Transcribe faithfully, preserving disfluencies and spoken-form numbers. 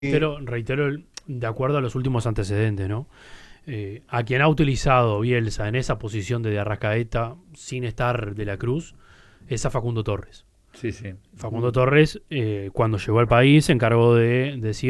Pero reitero, el- de acuerdo a los últimos antecedentes, ¿no? Eh, a quien ha utilizado Bielsa en esa posición de, de Arrascaeta sin estar de la Cruz es a Facundo Torres. Sí, sí. Facundo Torres, eh, cuando llegó al país, se encargó de decir